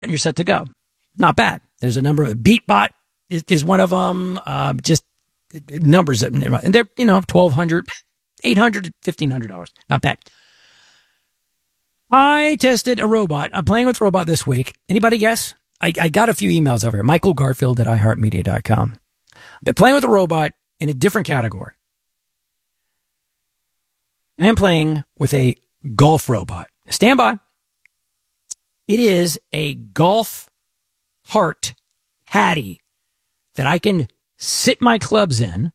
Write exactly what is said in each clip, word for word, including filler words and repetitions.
and you're set to go. Not bad. There's a number of BeatBot is, is one of them. Uh, just numbers that, and they're, you know, twelve hundred, eight hundred, fifteen hundred dollars. Not bad. I tested a robot. I'm playing with robot this week. Anybody guess? I, I got a few emails over here. Michael Garfield at i heart media dot com. Been playing with a robot in a different category. And I'm playing with a golf robot. Stand by. It is a golf heart caddy that I can sit my clubs in.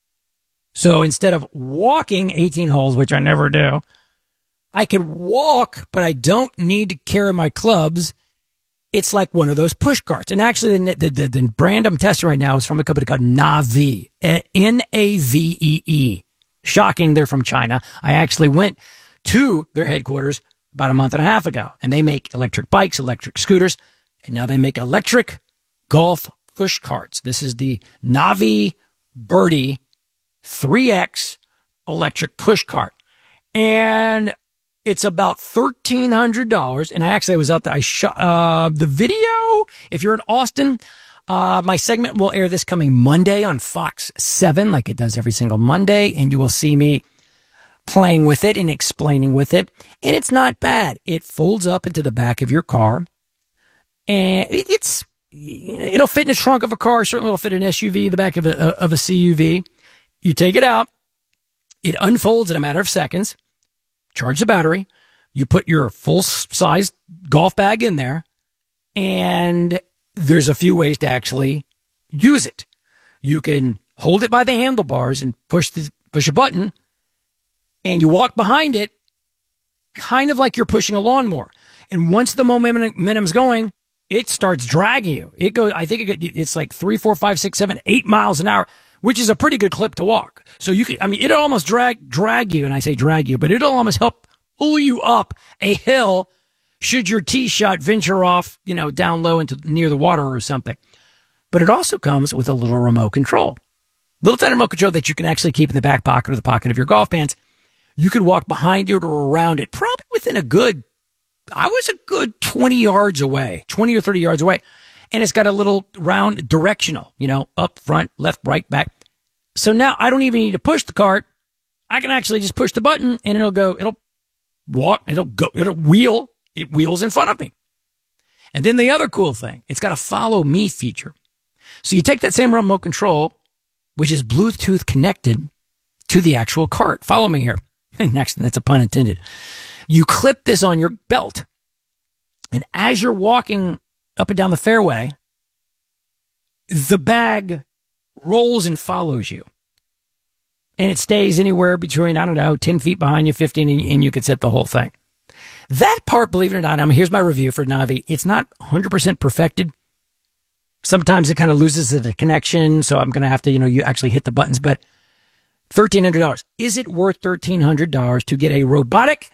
So instead of walking eighteen holes, which I never do, I can walk, but I don't need to carry my clubs. It's like one of those push carts. And actually, the, the, the, the brand I'm testing right now is from a company called Navee, N A V E E. Shocking, they're from China. I actually went to their headquarters about a month and a half ago, and they make electric bikes, electric scooters, and now they make electric golf push carts. This is the Navee Birdie three X electric push cart. And it's about thirteen hundred dollars. And I actually was out there. I shot uh, the video. If you're in Austin, uh, my segment will air this coming Monday on Fox seven, like it does every single Monday. And you will see me playing with it and explaining with it. And it's not bad. It folds up into the back of your car. And it's, it'll fit in the trunk of a car. Certainly will fit in an S U V, the back of a, of a C U V. You take it out. It unfolds in a matter of seconds. Charge the battery. You put your full-size golf bag in there. And there's a few ways to actually use it. You can hold it by the handlebars and push the push a button. And you walk behind it, kind of like you're pushing a lawnmower. And once the momentum, momentum's going, it starts dragging you. It goes, I think it, it's like three, four, five, six, seven, eight miles an hour, which is a pretty good clip to walk. So you can, I mean, it'll almost drag, drag you. And I say drag you, but it'll almost help pull you up a hill should your tee shot venture off, you know, down low into near the water or something. But it also comes with a little remote control, little tiny remote control that you can actually keep in the back pocket or the pocket of your golf pants. You can walk behind it or around it, probably within a good, I was a good twenty yards away, twenty or thirty yards away. And it's got a little round directional, you know, up, front, left, right, back. So now I don't even need to push the cart. I can actually just push the button and it'll go, it'll walk, it'll go, it'll wheel, it wheels in front of me. And then the other cool thing, it's got a follow me feature. So you take that same remote control, which is Bluetooth connected to the actual cart. Follow me here. Next, that's a pun intended. You clip this on your belt. And as you're walking up and down the fairway, the bag rolls and follows you. And it stays anywhere between, I don't know, ten feet behind you, fifteen, and, and you can set the whole thing. That part, believe it or not, I mean, here's my review for Navee. It's not one hundred percent perfected. Sometimes it kind of loses the connection, so I'm going to have to, you know, you actually hit the buttons, but thirteen hundred dollars. Is it worth thirteen hundred dollars to get a robotic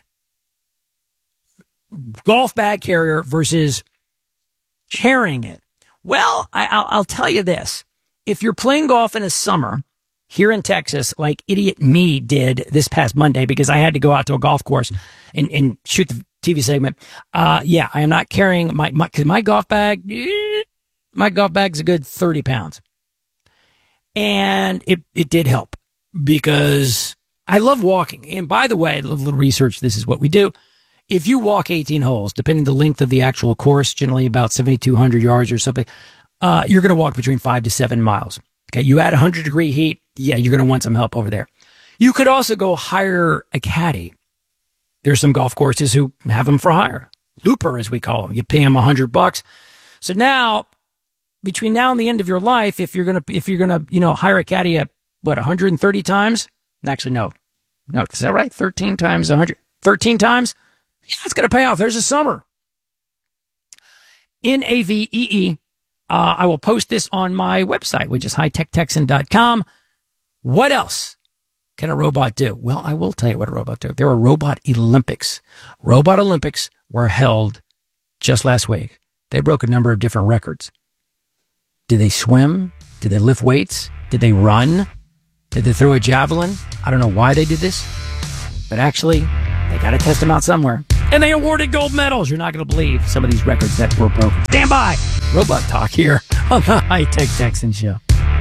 golf bag carrier versus carrying it? Well, I, I'll, I'll tell you this. If you're playing golf in the summer here in Texas, like idiot me did this past Monday, because I had to go out to a golf course and, and shoot the T V segment. Uh, yeah, I am not carrying my, my, cause my golf bag, my golf bag's a good thirty pounds. And it, it did help because I love walking. And by the way, a little research, this is what we do. If you walk eighteen holes, depending the length of the actual course, generally about seventy-two hundred yards or something, uh, you're going to walk between five to seven miles. Okay. You add one hundred degree heat. Yeah, you're going to want some help over there. You could also go hire a caddy. There's some golf courses who have them for hire. Looper, as we call them. You pay them a hundred bucks. So now, between now and the end of your life, if you're going to, if you're going to, you know, hire a caddy at what, one hundred thirty times? Actually, no, no, is that right? thirteen times one hundred, thirteen times? Yeah, it's going to pay off. There's a summer. N A V E E. Uh, I will post this on my website, which is high tech texan dot com. What else can a robot do? Well, I will tell you what a robot do. There are robot Olympics. Robot Olympics were held just last week. They broke a number of different records. Did they swim? Did they lift weights? Did they run? Did they throw a javelin? I don't know why they did this, but actually, they got to test them out somewhere. And they awarded gold medals. You're not going to believe some of these records that were broken. Stand by. Robot Talk here on the High Tech Texan Show.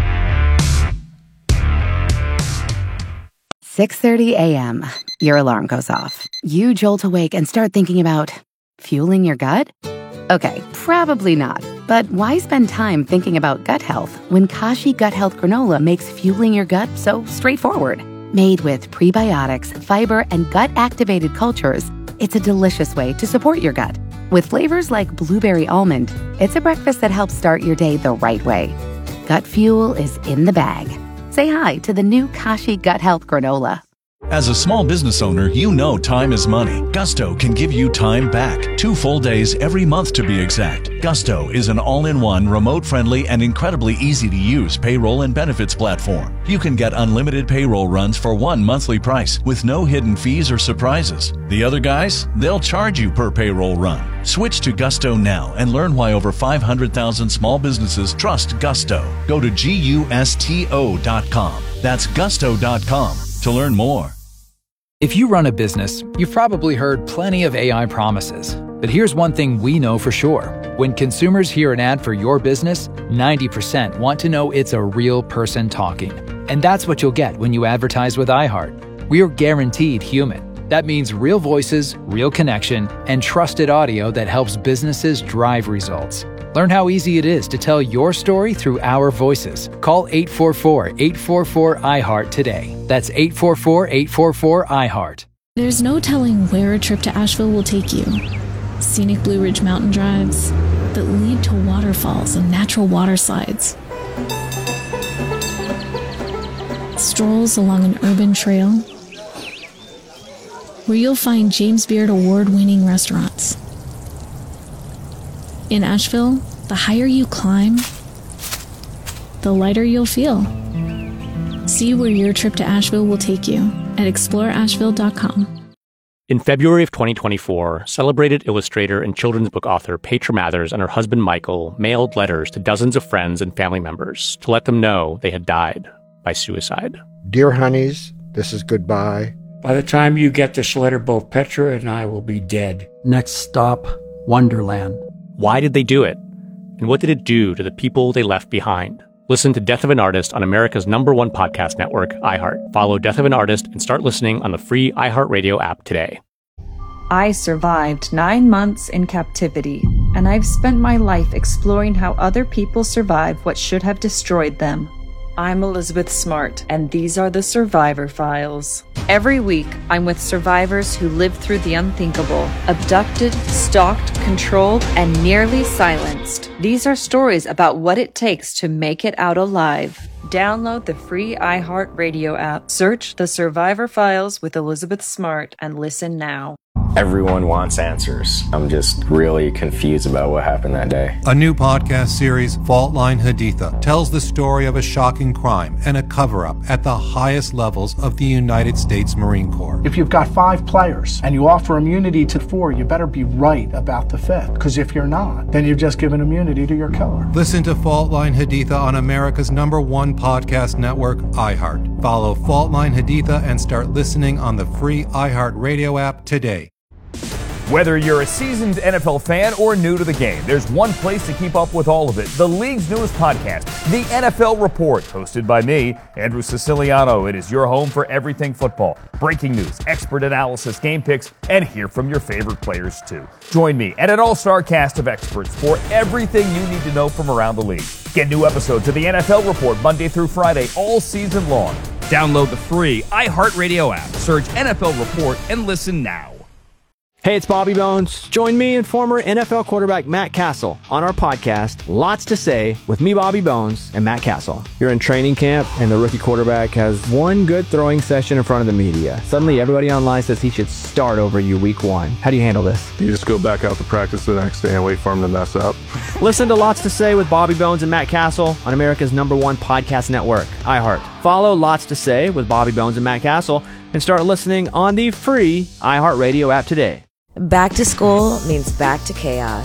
six thirty a.m. Your alarm goes off. You jolt awake and start thinking about fueling your gut? Okay, probably not. But why spend time thinking about gut health when Kashi Gut Health Granola makes fueling your gut so straightforward? Made with prebiotics, fiber, and gut-activated cultures, it's a delicious way to support your gut. With flavors like blueberry almond, it's a breakfast that helps start your day the right way. Gut fuel is in the bag. Say hi to the new Kashi Gut Health Granola. As a small business owner, you know time is money. Gusto can give you time back. Two full days every month to be exact. Gusto is an all-in-one, remote-friendly, and incredibly easy-to-use payroll and benefits platform. You can get unlimited payroll runs for one monthly price with no hidden fees or surprises. The other guys, they'll charge you per payroll run. Switch to Gusto now and learn why over five hundred thousand small businesses trust Gusto. Go to gusto dot com. That's gusto dot com to learn more. If you run a business, you've probably heard plenty of A I promises. But here's one thing we know for sure. When consumers hear an ad for your business, ninety percent want to know it's a real person talking. And that's what you'll get when you advertise with iHeart. We are guaranteed human. That means real voices, real connection, and trusted audio that helps businesses drive results. Learn how easy it is to tell your story through our voices. Call eight four four, eight four four, I heart today. That's eight four four, eight four four, I heart. There's no telling where a trip to Asheville will take you. Scenic Blue Ridge mountain drives that lead to waterfalls and natural water slides. Strolls along an urban trail where you'll find James Beard award-winning restaurants. In Asheville, the higher you climb, the lighter you'll feel. See where your trip to Asheville will take you at explore asheville dot com. In February of twenty twenty-four, celebrated illustrator and children's book author Petra Mathers and her husband Michael mailed letters to dozens of friends and family members to let them know they had died by suicide. Dear honeys, this is goodbye. By the time you get this letter, both Petra and I will be dead. Next stop, Wonderland. Why did they do it? And what did it do to the people they left behind? Listen to Death of an Artist on America's number one podcast network, iHeart. Follow Death of an Artist and start listening on the free iHeartRadio app today. I survived nine months in captivity, and I've spent my life exploring how other people survive what should have destroyed them. I'm Elizabeth Smart, and these are the Survivor Files. Every week, I'm with survivors who lived through the unthinkable, abducted, stalked, controlled, and nearly silenced. These are stories about what it takes to make it out alive. Download the free iHeartRadio app, search The Survivor Files with Elizabeth Smart, and listen now. Everyone wants answers. I'm just really confused about what happened that day. A new podcast series, Fault Line Haditha, tells the story of a shocking crime and a cover-up at the highest levels of the United States Marine Corps. If you've got five players and you offer immunity to four, you better be right about the fifth. Because if you're not, then you've just given immunity to your killer. Listen to Fault Line Haditha on America's number one podcast network, iHeart. Follow Fault Line Haditha and start listening on the free iHeartRadio app today. Whether you're a seasoned N F L fan or new to the game, there's one place to keep up with all of it. The league's newest podcast, The N F L Report, hosted by me, Andrew Siciliano. It is your home for everything football. Breaking news, expert analysis, game picks, and hear from your favorite players too. Join me and an all-star cast of experts for everything you need to know from around the league. Get new episodes of The N F L Report Monday through Friday all season long. Download the free iHeartRadio app, search N F L Report, and listen now. Hey, it's Bobby Bones. Join me and former N F L quarterback Matt Castle on our podcast, Lots to Say, with me, Bobby Bones, and Matt Castle. You're in training camp, and the rookie quarterback has one good throwing session in front of the media. Suddenly, everybody online says he should start over you week one. How do you handle this? You just go back out to practice the next day and wait for him to mess up. Listen to Lots to Say with Bobby Bones and Matt Castle on America's number one podcast network, iHeart. Follow Lots to Say with Bobby Bones and Matt Castle and start listening on the free iHeartRadio app today. Back to school means back to chaos.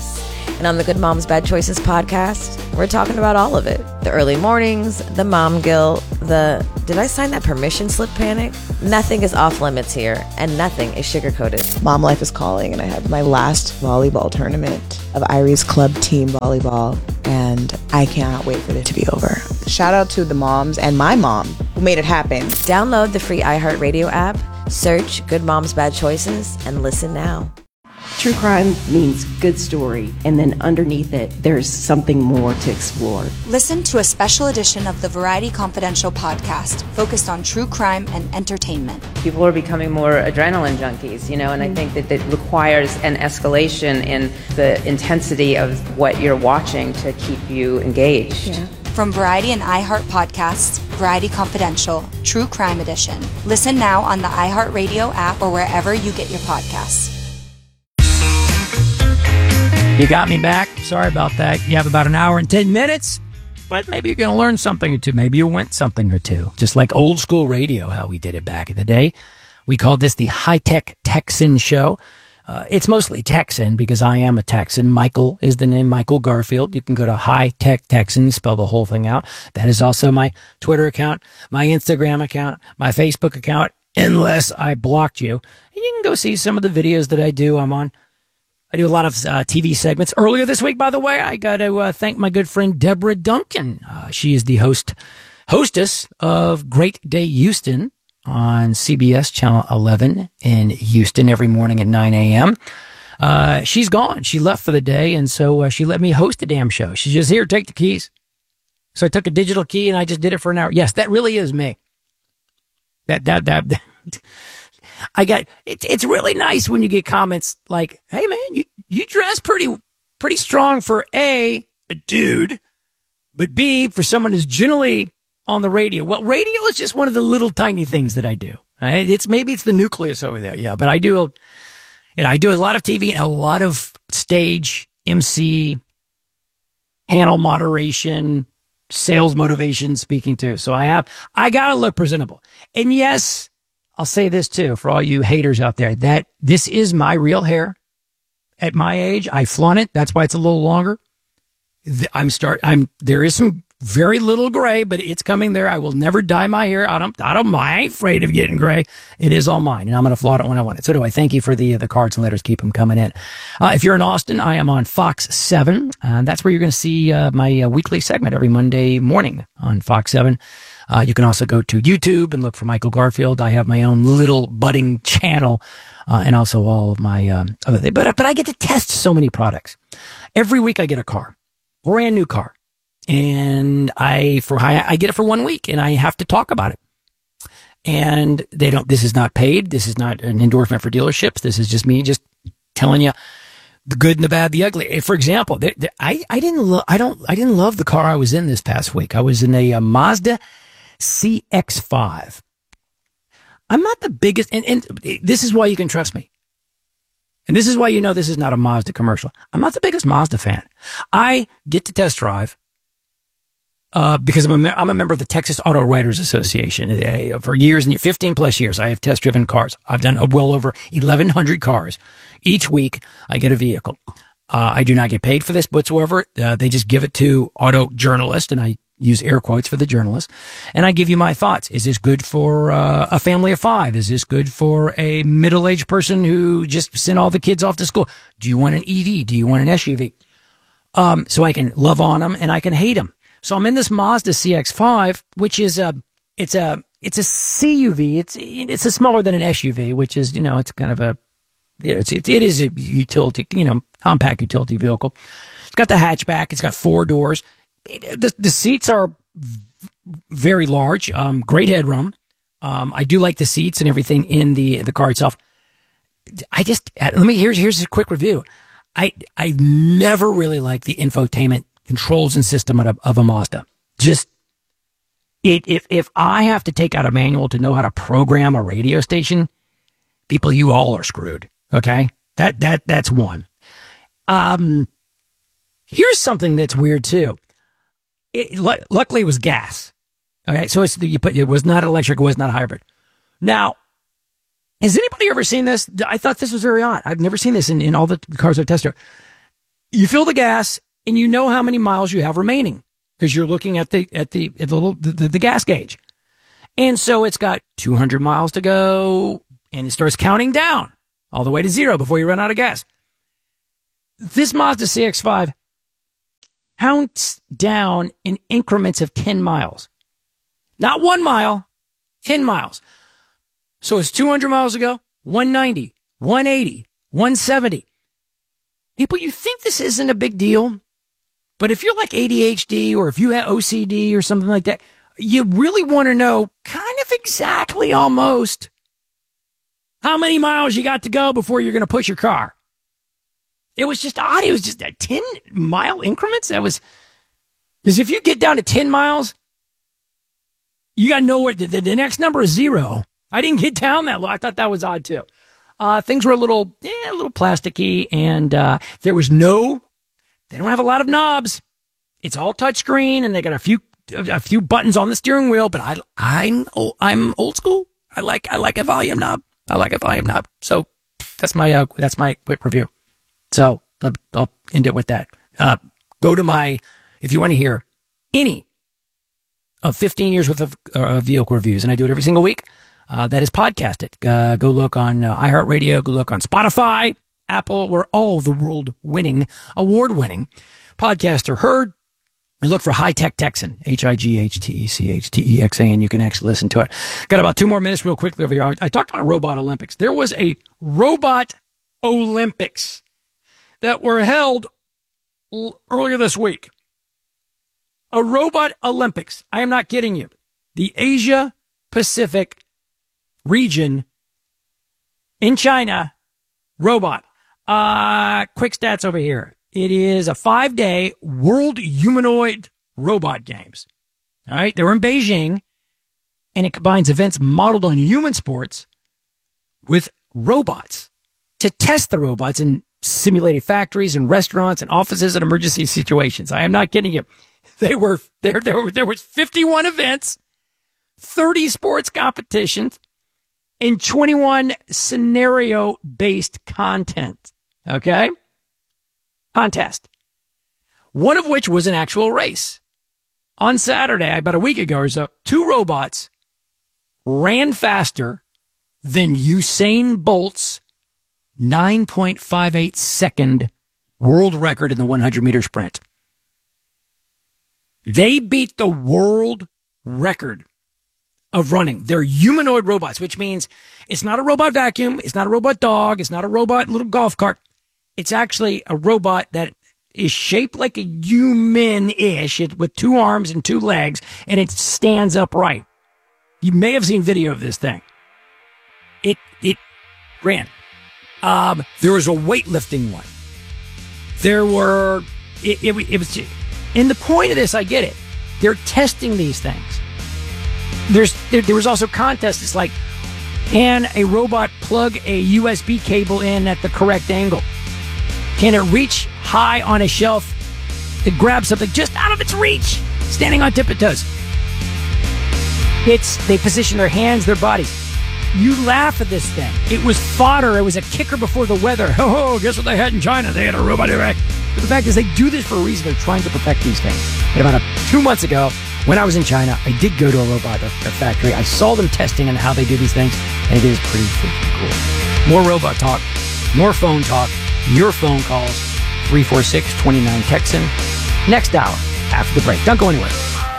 And on the Good Moms Bad Choices podcast, we're talking about all of it. The early mornings, the mom guilt, the did I sign that permission slip panic? Nothing is off limits here, and nothing is sugar-coated. Mom life is calling, and I have my last volleyball tournament of Irie's club team volleyball, and I cannot wait for it to be over. Shout out to the moms and my mom who made it happen. Download the free iHeartRadio app, search Good Moms Bad Choices, and listen now. True crime means good story, and then underneath it, there's something more to explore. Listen to a special edition of the Variety Confidential podcast focused on true crime and entertainment. People are becoming more adrenaline junkies, you know, and I think that that requires an escalation in the intensity of what you're watching to keep you engaged. Yeah. From Variety and iHeart Podcasts, Variety Confidential, True Crime Edition. Listen now on the iHeartRadio app or wherever you get your podcasts. You got me back. Sorry about that. You have about an hour and ten minutes, but maybe you're going to learn something or two. Maybe you'll win something or two. Just like old school radio, how we did it back in the day. We called this the High-Tech Texan Show. Uh, it's mostly Texan because I am a Texan. Michael is the name, Michael Garfield. You can go to High-Tech Texan, spell the whole thing out. That is also my Twitter account, my Instagram account, my Facebook account, unless I blocked you. And you can go see some of the videos that I do. I'm on. I do a lot of uh, T V segments. Earlier this week, by the way, I got to uh, thank my good friend Deborah Duncan. Uh, she is the host, hostess of Great Day Houston on C B S Channel eleven in Houston every morning at nine a.m. Uh, she's gone. She left for the day, and so uh, she let me host a damn show. She's just here, take the keys. So I took a digital key, and I just did it for an hour. Yes, that really is me. That, that, that. that. I got, it, it's really nice when you get comments like, hey man, you, you dress pretty, pretty strong for A, a dude, but B, for someone who's generally on the radio. Well, radio is just one of the little tiny things that I do. Right? It's maybe it's the nucleus over there. Yeah. But I do, a, you know, I do a lot of T V and a lot of stage, M C, panel moderation, sales motivation speaking too. So I have, I gotta look presentable. And yes, I'll say this too, for all you haters out there, that this is my real hair at my age. I flaunt it. That's why it's a little longer. I'm start, I'm, there is some very little gray, but it's coming there. I will never dye my hair. I don't, I don't, I ain't afraid of getting gray. It is all mine, and I'm going to flaunt it when I want it. So do I. Thank you for the, the cards and letters. Keep them coming in. Uh, if you're in Austin, I am on Fox seven. And uh, that's where you're going to see, uh, my uh, weekly segment every Monday morning on Fox seven. Uh, you can also go to YouTube and look for Michael Garfield. I have my own little budding channel, uh, and also all of my, um, other things. But, but I get to test so many products. Every week I get a car, brand new car. And I, for, I get it for one week and I have to talk about it. And they don't, this is not paid. This is not an endorsement for dealerships. This is just me just telling you the good and the bad, the ugly. For example, they, they, I, I didn't love, I don't, I didn't love the car I was in this past week. I was in a, a Mazda C X five. I'm not the biggest, and, and this is why you can trust me. And this is why you know this is not a Mazda commercial. I'm not the biggest Mazda fan. I get to test drive uh, because I'm a, I'm a member of the Texas Auto Writers Association. Uh, for years and fifteen plus years, I have test driven cars. I've done well over eleven hundred cars. Each week, I get a vehicle. Uh, I do not get paid for this whatsoever. Uh, they just give it to auto journalists, and I use air quotes for the journalist, and I give you my thoughts. Is this good for uh, a family of five? Is this good for a middle-aged person who just sent all the kids off to school? Do you want an E V? Do you want an S U V? Um, so I can love on them and I can hate them. So I'm in this Mazda C X five, which is a, it's a, it's a C U V. It's, it's a smaller than an S U V, which is, you know, it's kind of a, it's, it, it is a utility, you know, compact utility vehicle. It's got the hatchback. It's got four doors. The, the seats are very large, um, great headroom. Um, I do like the seats and everything in the, the car itself. I just, let me, here's, here's a quick review. I, I never really liked the infotainment controls and system of a, of a Mazda. Just, it, if, if I have to take out a manual to know how to program a radio station, people, you all are screwed. Okay. That, that, that's one. Um, here's something that's weird too. It, luckily, it was gas. Okay, so it's you put it was not electric, it was not hybrid. Now, has anybody ever seen this? I thought this was very odd. I've never seen this in, in all the cars I've tested. You fill the gas and you know how many miles you have remaining because you're looking at the, at the, at the little, the, the, the gas gauge. And so it's got two hundred miles to go and it starts counting down all the way to zero before you run out of gas. This Mazda C X five counts down in increments of ten miles. Not one mile, ten miles. So it's two hundred miles to go, one ninety, one eighty, one seventy. People, you think this isn't a big deal, but if you're like A D H D or if you have O C D or something like that, you really want to know kind of exactly almost how many miles you got to go before you're going to push your car. It was just odd. It was just a ten mile increments. That was, because if you get down to ten miles, you got to know where the, the, the next number is zero. I didn't get down that low. I thought that was odd too. Uh, things were a little, eh, a little plasticky, and uh, there was no, they don't have a lot of knobs. It's all touchscreen, and they got a few, a few buttons on the steering wheel. But I, I'm, I'm old school. I like, I like a volume knob. I like a volume knob. So that's my, uh, that's my quick review. So I'll, I'll end it with that. Uh, go to my, if you want to hear any of fifteen years worth of uh, vehicle reviews, and I do it every single week. Uh, that is podcasted. Uh, go look on uh, iHeartRadio. Go look on Spotify, Apple, where all the world-winning, award-winning podcasts are heard. And look for High Tech Texan, H I G H T E C H T E X A, and you can actually listen to it. Got about two more minutes real quickly over here. I, I talked about Robot Olympics. There was a Robot Olympics that were held l- earlier this week. A Robot Olympics. I am not kidding you. The Asia Pacific region in China, robot. Uh, quick stats over here. It is a five-day World Humanoid Robot Games. All right, they were in Beijing, and it combines events modeled on human sports with robots to test the robots in simulated factories and restaurants and offices and emergency situations. I am not kidding you. They were there. There were there was fifty-one events, thirty sports competitions, and twenty-one scenario-based content. Okay? Contest. One of which was an actual race. On Saturday, about a week ago or so, two robots ran faster than Usain Bolt's nine point five eight second world record in the one hundred meter sprint. They beat the world record of running. They're humanoid robots, which means it's not a robot vacuum. It's not a robot dog. It's not a robot little golf cart. It's actually a robot that is shaped like a human-ish with two arms and two legs, and it stands upright. You may have seen video of this thing. It, it ran. Um, there was a weightlifting one. There were, it, it, it was, and the point of this, I get it. They're testing these things. There's there, there was also contests. It's like, can a robot plug a U S B cable in at the correct angle? Can it reach high on a shelf to grab something just out of its reach, standing on tippy toes? It's they position their hands, their bodies. You laugh at this thing. It was fodder. It was a kicker before the weather. Oh, guess what they had in China? They had a robot erect. But the fact is, they do this for a reason. They're trying to perfect these things. And about a, two months ago, when I was in China, I did go to a robot factory. I saw them testing and how they do these things, and it is pretty freaking cool. More robot talk, more phone talk, your phone calls, three four six, two nine Texan. Next hour, after the break. Don't go anywhere.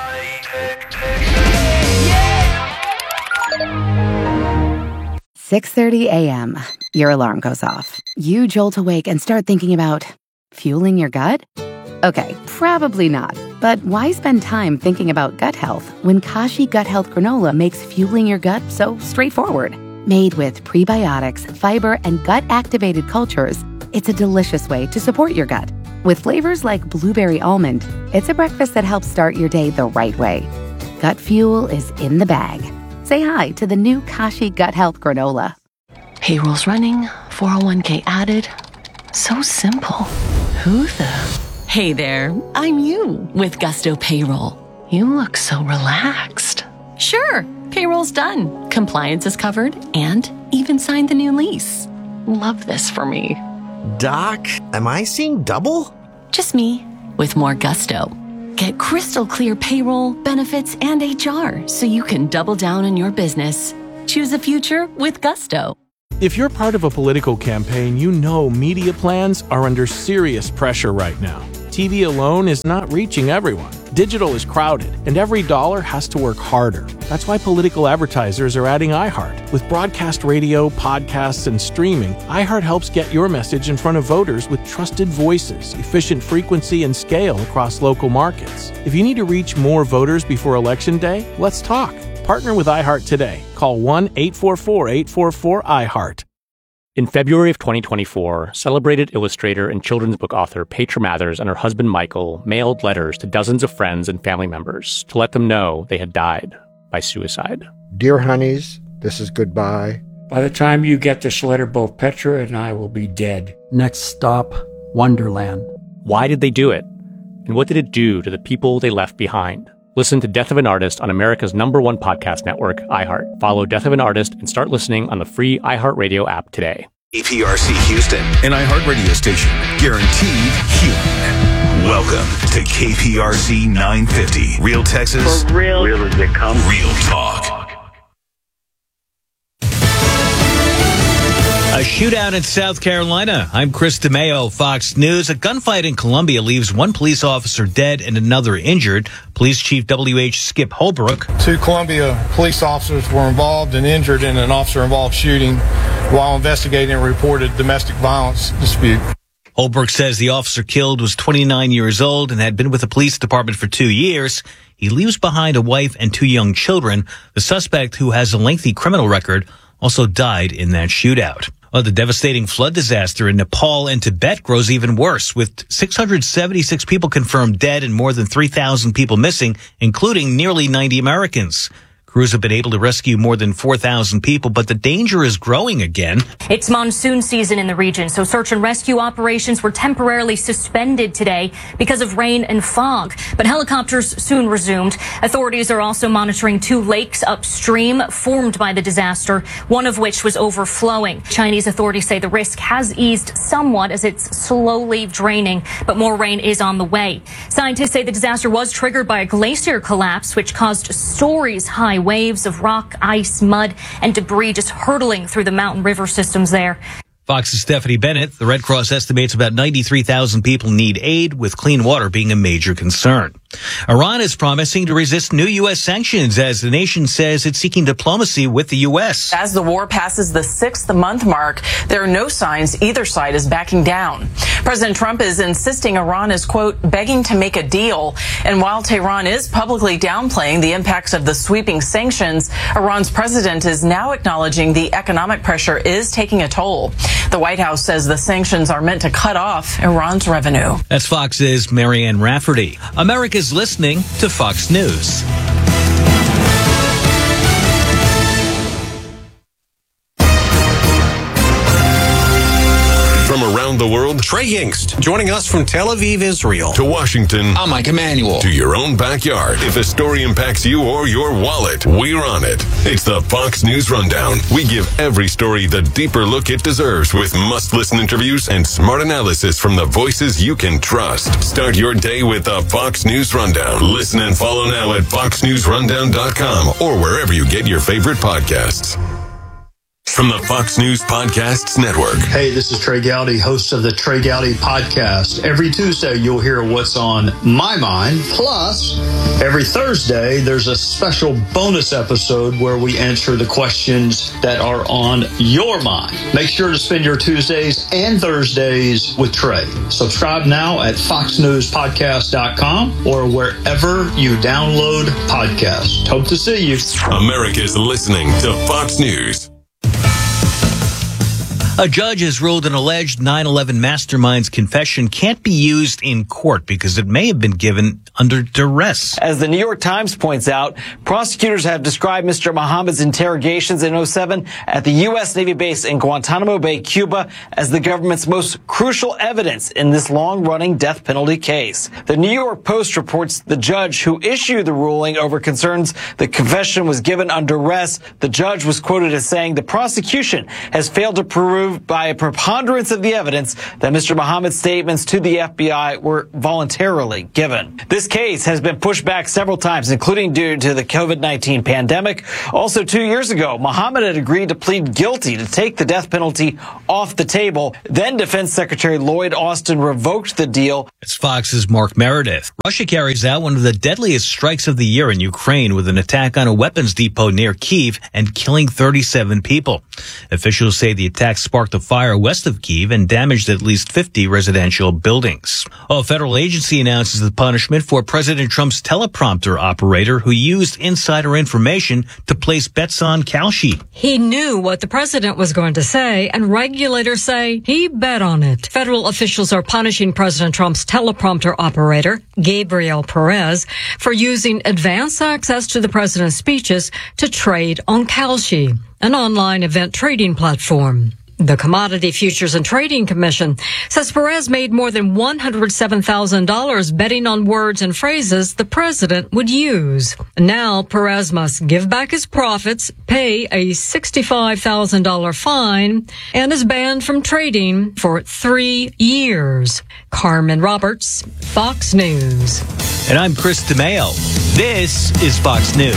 six thirty a.m. Your alarm goes off. You jolt awake and start thinking about fueling your gut? Okay, probably not. But why spend time thinking about gut health when Kashi Gut Health Granola makes fueling your gut so straightforward? Made with prebiotics, fiber, and gut-activated cultures, it's a delicious way to support your gut. With flavors like blueberry almond, it's a breakfast that helps start your day the right way. Gut fuel is in the bag. Say hi to the new Kashi Gut Health Granola. Payroll's running, four oh one k added. So simple. Who the... Hey there, I'm you with Gusto Payroll. You look so relaxed. Sure, payroll's done. Compliance is covered and even signed the new lease. Love this for me. Doc, am I seeing double? Just me, with more gusto. Get crystal clear payroll, benefits, and H R so you can double down on your business. Choose a future with gusto. If you're part of a political campaign, you know media plans are under serious pressure right now. T V alone is not reaching everyone. Digital is crowded, and every dollar has to work harder. That's why political advertisers are adding iHeart. With broadcast radio, podcasts, and streaming, iHeart helps get your message in front of voters with trusted voices, efficient frequency, and scale across local markets. If you need to reach more voters before Election Day, let's talk. Partner with iHeart today. Call one eight four four, eight four four, iHeart. In February of twenty twenty-four, celebrated illustrator and children's book author Petra Mathers and her husband Michael mailed letters to dozens of friends and family members to let them know they had died by suicide. Dear honeys, this is goodbye. By the time you get this letter, both Petra and I will be dead. Next stop, Wonderland. Why did they do it? And what did it do to the people they left behind? Listen to Death of an Artist on America's number one podcast network, iHeart. Follow Death of an Artist and start listening on the free iHeartRadio app today. K P R C Houston, an iHeart radio station, guaranteed human. Welcome to K P R C nine fifty, Real Texas, For real, real as they come, real talk. A shootout in South Carolina. I'm Chris DeMeo, Fox News. A gunfight in Columbia leaves one police officer dead and another injured. Police Chief W H Skip Holbrook. Two Columbia police officers were involved and injured in an officer-involved shooting while investigating a reported domestic violence dispute. Holbrook says the officer killed was twenty-nine years old and had been with the police department for two years. He leaves behind a wife and two young children. The suspect, who has a lengthy criminal record, also died in that shootout. Well, the devastating flood disaster in Nepal and Tibet grows even worse, with six hundred seventy-six people confirmed dead and more than three thousand people missing, including nearly ninety Americans. Crews have been able to rescue more than four thousand people, but the danger is growing again. It's monsoon season in the region, so search and rescue operations were temporarily suspended today because of rain and fog. But helicopters soon resumed. Authorities are also monitoring two lakes upstream formed by the disaster, one of which was overflowing. Chinese authorities say the risk has eased somewhat as it's slowly draining, but more rain is on the way. Scientists say the disaster was triggered by a glacier collapse, which caused stories high waves of rock, ice, mud, and debris just hurtling through the mountain river systems there. Fox's Stephanie Bennett. The Red Cross estimates about ninety-three thousand people need aid, with clean water being a major concern. Iran is promising to resist new U S sanctions as the nation says it's seeking diplomacy with the U S. As the war passes the sixth month mark, there are no signs either side is backing down. President Trump is insisting Iran is, quote, begging to make a deal. And while Tehran is publicly downplaying the impacts of the sweeping sanctions, Iran's president is now acknowledging the economic pressure is taking a toll. The White House says the sanctions are meant to cut off Iran's revenue. That's Fox's Marianne Rafferty. America's listening to Fox News. From around the world, Trey Yingst, joining us from Tel Aviv, Israel, to Washington. I'm Mike Emanuel. To your own backyard. If a story impacts you or your wallet, we're on it. It's the Fox News Rundown. We give every story the deeper look it deserves with must-listen interviews and smart analysis from the voices you can trust. Start your day with the Fox News Rundown. Listen and follow now at fox news rundown dot com or wherever you get your favorite podcasts. From the Fox News Podcasts Network. Hey, this is Trey Gowdy, host of the Trey Gowdy Podcast. Every Tuesday, you'll hear what's on my mind. Plus, every Thursday, there's a special bonus episode where we answer the questions that are on your mind. Make sure to spend your Tuesdays and Thursdays with Trey. Subscribe now at fox news podcast dot com or wherever you download podcasts. Hope to see you. America's listening to Fox News. A judge has ruled an alleged nine eleven mastermind's confession can't be used in court because it may have been given under duress. As the New York Times points out, prosecutors have described Mister Mohammed's interrogations in oh seven at the U S Navy base in Guantanamo Bay, Cuba, as the government's most crucial evidence in this long-running death penalty case. The New York Post reports the judge who issued the ruling over concerns the confession was given under duress. The judge was quoted as saying the prosecution has failed to prove proved by a preponderance of the evidence that Mister Muhammad's statements to the F B I were voluntarily given. This case has been pushed back several times, including due to the COVID nineteen pandemic. Also, two years ago, Muhammad had agreed to plead guilty to take the death penalty off the table. Then Defense Secretary Lloyd Austin revoked the deal. It's Fox's Mark Meredith. Russia carries out one of the deadliest strikes of the year in Ukraine with an attack on a weapons depot near Kyiv and killing thirty-seven people. Officials say the attack sparked a fire west of Kyiv and damaged at least fifty residential buildings. A federal agency announces the punishment for President Trump's teleprompter operator who used insider information to place bets on Kalshi. He knew what the president was going to say, and regulators say he bet on it. Federal officials are punishing President Trump's teleprompter operator, Gabriel Perez, for using advance access to the president's speeches to trade on Kalshi, an online event trading platform. The Commodity Futures and Trading Commission says Perez made more than one hundred seven thousand dollars betting on words and phrases the president would use. Now Perez must give back his profits, pay a sixty-five thousand dollars fine, and is banned from trading for three years. Carmen Roberts, Fox News. And I'm Chris DeMeo. This is Fox News.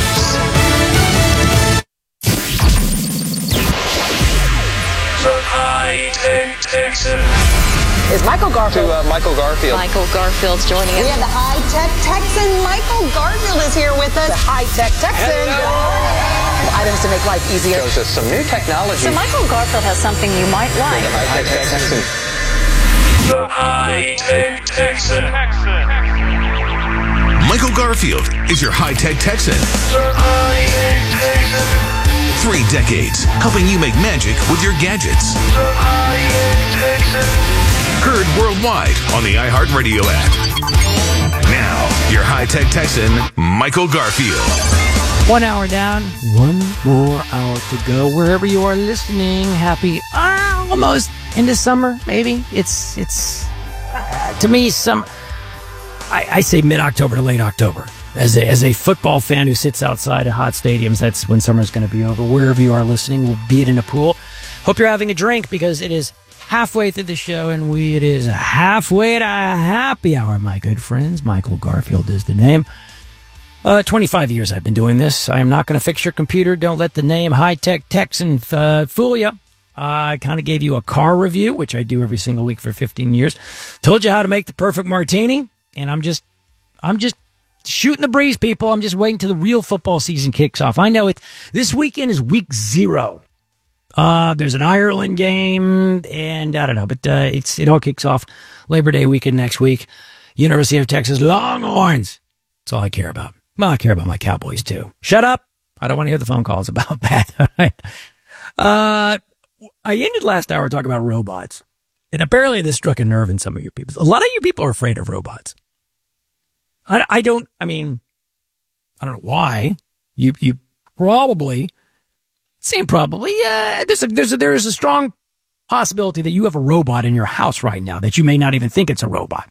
Is Michael Garfield. To uh, Michael Garfield. Michael Garfield's joining us. We have the high-tech Texan. Michael Garfield is here with us. The high-tech Texan. Hello. Items to make life easier. Shows us some new technology. So Michael Garfield has something you might like. The high-tech Texan. The high-tech Texan. Michael Garfield is your high-tech Texan. The high-tech Texan. Three decades, helping you make magic with your gadgets. The high-tech Texan. Heard worldwide on the iHeartRadio app. Now, your high-tech Texan, Michael Garfield. One hour down, one more hour to go. Wherever you are listening, happy uh, almost into summer, maybe. It's, it's uh, to me, some. I, I say mid-October to late October. As a, as a football fan who sits outside of hot stadiums, that's when summer's going to be over. Wherever you are listening, we'll be it in a pool. Hope you're having a drink because it is halfway through the show and we it is halfway to happy hour, my good friends. Michael Garfield is the name. Uh, twenty-five years I've been doing this. I am not going to fix your computer. Don't let the name High-Tech Texan uh, fool you. Uh, I kind of gave you a car review, which I do every single week for fifteen years. Told you how to make the perfect martini, and I'm just, I'm just shooting the breeze, people. I'm just waiting till the real football season kicks off. I know it. This weekend is week zero. Uh, there's an Ireland game, and I don't know, but uh, it's it all kicks off Labor Day weekend next week. University of Texas Longhorns. That's all I care about. Well, I care about my Cowboys too. Shut up. I don't want to hear the phone calls about that. All right. Uh, I ended last hour talking about robots, and apparently this struck a nerve in some of you people. A lot of you people are afraid of robots. I, I don't, I mean, I don't know why. You, you probably, same probably, yeah, there's a, there's a, there's a strong possibility that you have a robot in your house right now that you may not even think it's a robot.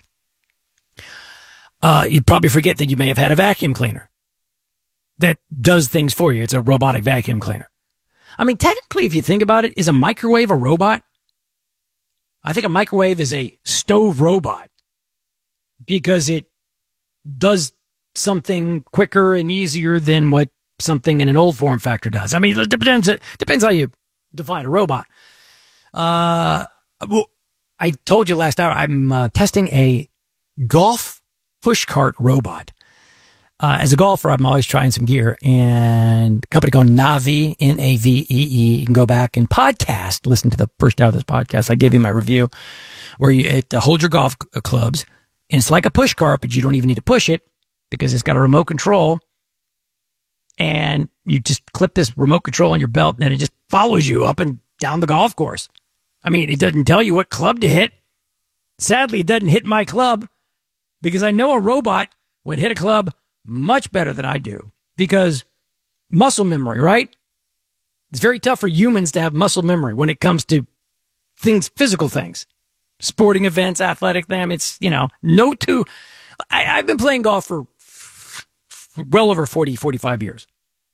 Uh, you'd probably forget that you may have had a vacuum cleaner that does things for you. It's a robotic vacuum cleaner. I mean, technically, if you think about it, is a microwave a robot? I think a microwave is a stove robot because it does something quicker and easier than what something in an old form factor does. I mean, it depends, it depends how you define a robot. Uh, well, I told you last hour, I'm uh, testing a golf pushcart robot. Uh, as a golfer, I'm always trying some gear, and a company called Navi, N A V E E. You can go back and podcast, listen to the first hour of this podcast. I gave you my review where you it, uh, hold your golf clubs. And it's like a push cart, but you don't even need to push it because it's got a remote control. And you just clip this remote control on your belt and it just follows you up and down the golf course. I mean, it doesn't tell you what club to hit. Sadly, it doesn't hit my club because I know a robot would hit a club much better than I do because muscle memory, right? It's very tough for humans to have muscle memory when it comes to things, physical things. Sporting events, athletic them. It's, you know, no two. I, I've been playing golf for well over forty, forty-five years.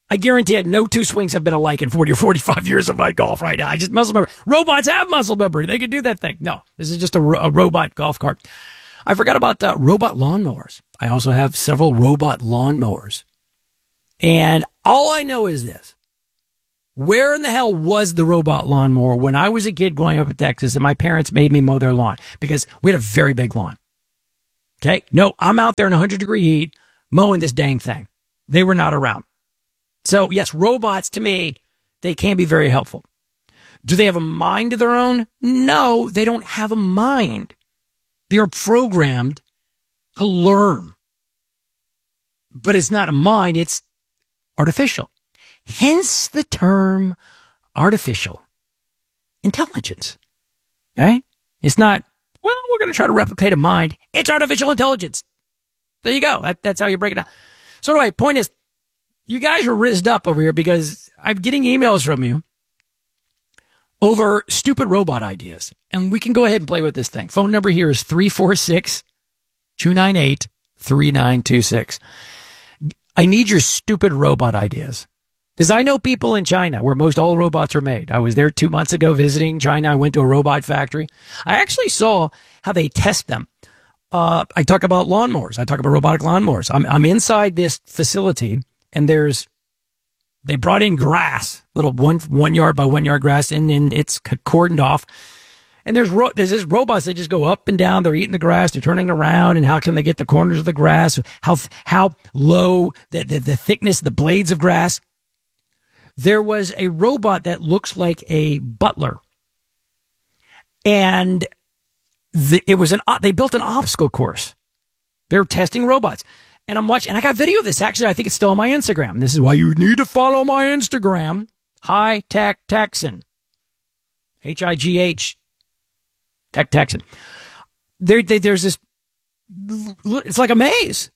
I guarantee it, no two swings have been alike in forty or forty-five years of my golf right now. I just muscle memory. Robots have muscle memory. They can do that thing. No, this is just a, ro- a robot golf cart. I forgot about uh, robot lawnmowers. I also have several robot lawnmowers. And all I know is this. Where in the hell was the robot lawnmower when I was a kid growing up in Texas and my parents made me mow their lawn? Because we had a very big lawn. Okay? No, I'm out there in one hundred degree heat mowing this dang thing. They were not around. So, yes, robots, to me, they can be very helpful. Do they have a mind of their own? No, they don't have a mind. They are programmed to learn. But it's not a mind, it's artificial. Hence the term artificial intelligence. Okay? It's not, well, we're going to try to replicate a mind. It's artificial intelligence. There you go. That, that's how you break it down. So anyway, point is, you guys are rizzed up over here because I'm getting emails from you over stupid robot ideas. And we can go ahead and play with this thing. Phone number here is three four six, two nine eight, three nine two six. I need your stupid robot ideas. Because I know people in China where most all robots are made. I was there two months ago visiting China. I went to a robot factory. I actually saw how they test them. Uh, I talk about lawnmowers. I talk about robotic lawnmowers. I'm, I'm inside this facility. And there's, they brought in grass, little one, one yard by one yard grass, and, and it's cordoned off. And there's, ro- there's this robots that just go up and down. They're eating the grass. They're turning around. And how can they get the corners of the grass? How, how low the, the, the thickness, the blades of grass. There was a robot that looks like a butler. And the, it was an, they built an obstacle course. They're testing robots. And I'm watching, and I got video of this. Actually, I think it's still on my Instagram. This is why you need to follow my Instagram. High Tech Texan. H I G H. Tech Texan. There, there, there's this, it's like a maze.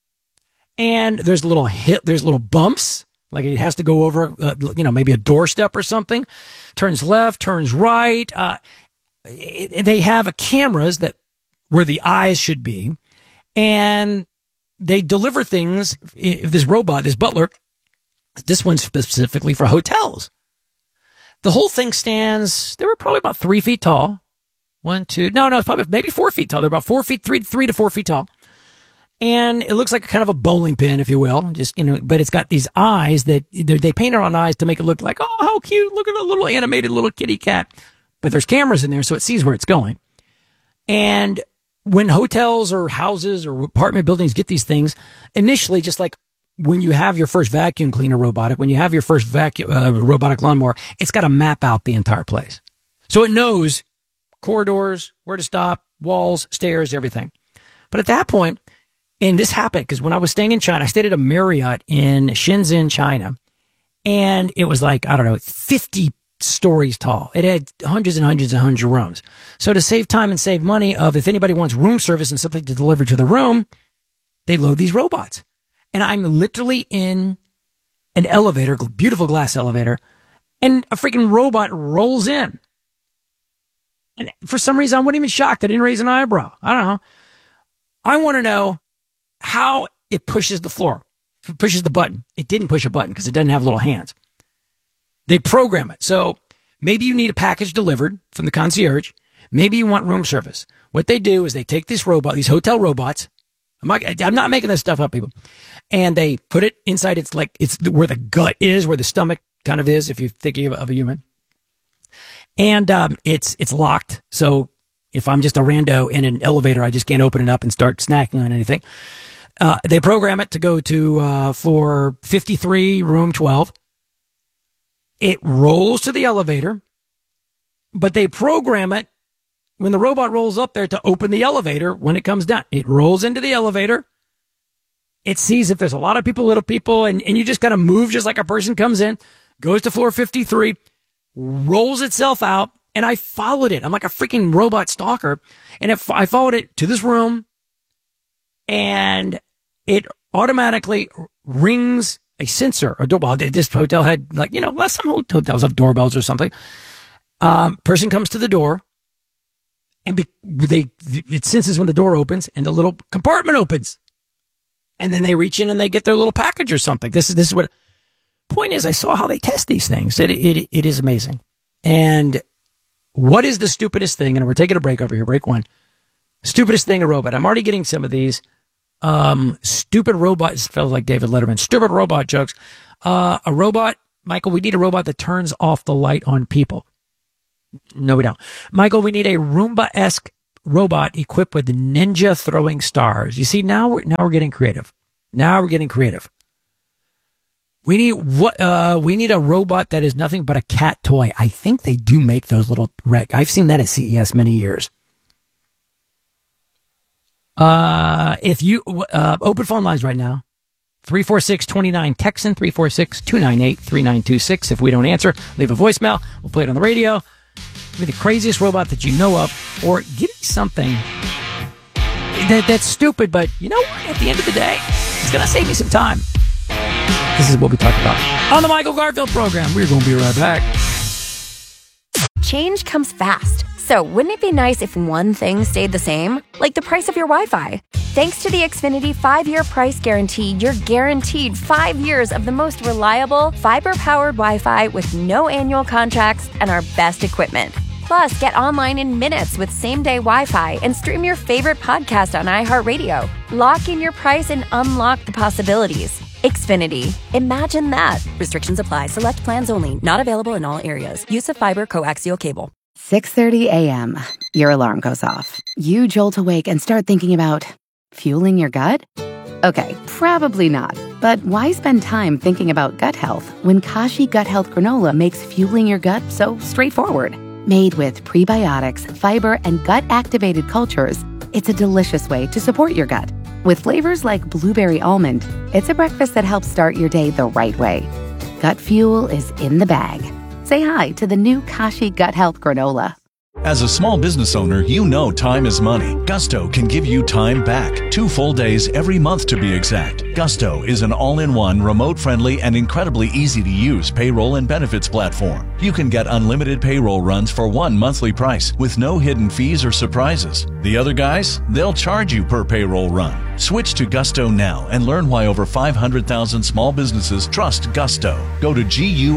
And there's little hit, there's little bumps. Like it has to go over, uh, you know, maybe a doorstep or something. Turns left, turns right. Uh, it, they have cameras that where the eyes should be. And they deliver things, if this robot, this butler, this one's specifically for hotels. The whole thing stands, they were probably about three feet tall. One, two, no, no, it's probably maybe four feet tall. They're about four feet, three, three to four feet tall. And it looks like kind of a bowling pin, if you will. Just, you know, but it's got these eyes that they paint it on eyes to make it look like, oh, how cute. Look at a little animated little kitty cat. But there's cameras in there, so it sees where it's going. And when hotels or houses or apartment buildings get these things, initially, just like when you have your first vacuum cleaner robotic, when you have your first vacuum uh, robotic lawnmower, it's got to map out the entire place. So it knows corridors, where to stop, walls, stairs, everything. But at that point, and this happened because when I was staying in China, I stayed at a Marriott in Shenzhen, China, and it was like, I don't know, fifty stories tall. It had hundreds and hundreds and hundreds of rooms. So to save time and save money of if anybody wants room service and something to deliver to the room, they load these robots. And I'm literally in an elevator, beautiful glass elevator, and a freaking robot rolls in. And for some reason, I wasn't even shocked. I didn't raise an eyebrow. I don't know. I want to know how it pushes the floor, it pushes the button. It didn't push a button because it doesn't have little hands. They program it. So maybe you need a package delivered from the concierge. Maybe you want room service. What they do is they take this robot, these hotel robots. I'm not, I'm not making this stuff up, people. And they put it inside. It's like, it's where the gut is, where the stomach kind of is, if you're thinking of, of a human. And um, it's it's locked. So if I'm just a rando in an elevator, I just can't open it up and start snacking on anything. Uh, they program it to go to uh, floor fifty-three, room twelve. It rolls to the elevator, but they program it when the robot rolls up there to open the elevator when it comes down. It rolls into the elevator. It sees if there's a lot of people, little people, and, and you just kind of move just like a person comes in, goes to floor fifty-three, rolls itself out, and I followed it. I'm like a freaking robot stalker. And if I followed it to this room, and it automatically rings a sensor, a doorbell. This hotel had, like, you know, last some hotels have doorbells or something. Um, person comes to the door, and be, they it senses when the door opens, and the little compartment opens. And then they reach in and they get their little package or something. This is this is what point is, I saw how they test these things. It, it, it is amazing. And what is the stupidest thing? And we're taking a break over here, break one. Stupidest thing, a robot. I'm already getting some of these. Um, stupid robot, this feels like David Letterman. Stupid robot jokes. Uh, a robot, Michael, we need a robot that turns off the light on people. No, we don't. Michael, we need a Roomba-esque robot equipped with ninja throwing stars. You see, now we're, now we're getting creative. Now we're getting creative. We need what? Uh, we need a robot that is nothing but a cat toy. I think they do make those little reg. I've seen that at C E S many years. Uh, if you, uh, open phone lines right now. three four six, two nine, Texan, three four six, two nine eight, three nine two six. If we don't answer, leave a voicemail. We'll play it on the radio. Give me the craziest robot that you know of, or give me something that, that's stupid, but you know what? At the end of the day, it's going to save me some time. This is what we talk about on the Michael Garfield program. We're going to be right back. Change comes fast. So wouldn't it be nice if one thing stayed the same? Like the price of your Wi-Fi. Thanks to the Xfinity five-year price guarantee, you're guaranteed five years of the most reliable, fiber-powered Wi-Fi with no annual contracts and our best equipment. Plus, get online in minutes with same-day Wi-Fi and stream your favorite podcast on iHeartRadio. Lock in your price and unlock the possibilities. Xfinity. Imagine that. Restrictions apply. Select plans only. Not available in all areas. Use of fiber coaxial cable. six thirty a.m. Your alarm goes off. You jolt awake and start thinking about fueling your gut? Okay, probably not. But why spend time thinking about gut health when Kashi Gut Health Granola makes fueling your gut so straightforward? Made with prebiotics, fiber, and gut-activated cultures, it's a delicious way to support your gut. With flavors like blueberry almond, it's a breakfast that helps start your day the right way. Gut fuel is in the bag. Say hi to the new Kashi Gut Health Granola. As a small business owner, you know time is money. Gusto can give you time back. Two full days every month to be exact. Gusto is an all-in-one, remote-friendly, and incredibly easy-to-use payroll and benefits platform. You can get unlimited payroll runs for one monthly price with no hidden fees or surprises. The other guys, they'll charge you per payroll run. Switch to Gusto now and learn why over five hundred thousand small businesses trust Gusto. Go to